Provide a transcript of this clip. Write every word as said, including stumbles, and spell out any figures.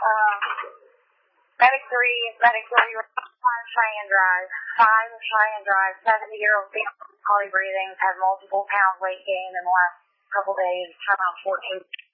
Um, Medic three, Medic three, five Cheyenne Drive. Five Cheyenne Drive, seventy-year-old female, polybreathing, had multiple pound weight gain in the last couple days, time on fourteen.